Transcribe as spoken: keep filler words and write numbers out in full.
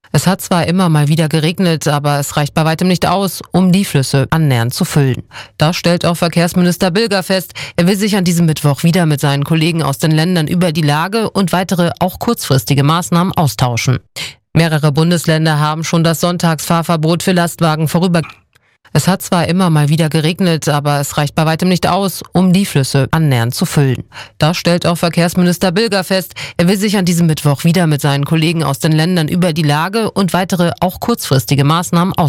Es hat zwar immer mal wieder geregnet, aber es reicht bei weitem nicht aus, um die Flüsse annähernd zu füllen. Das stellt auch Verkehrsminister Bilger fest. Er will sich an diesem Mittwoch wieder mit seinen Kollegen aus den Ländern über die Lage und weitere, auch kurzfristige Maßnahmen austauschen. Mehrere Bundesländer haben schon das Sonntagsfahrverbot für Lastwagen vorübergehend. Es hat zwar immer mal wieder geregnet, aber es reicht bei weitem nicht aus, um die Flüsse annähernd zu füllen. Das stellt auch Verkehrsminister Bilger fest. Er will sich an diesem Mittwoch wieder mit seinen Kollegen aus den Ländern über die Lage und weitere, auch kurzfristige Maßnahmen austauschen.